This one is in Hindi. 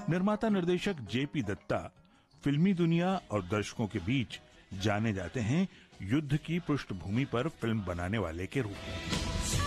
निर्माता निर्देशक जेपी दत्ता फिल्मी दुनिया और दर्शकों के बीच जाने जाते हैं युद्ध की पृष्ठभूमि पर फिल्म बनाने वाले के रूप में।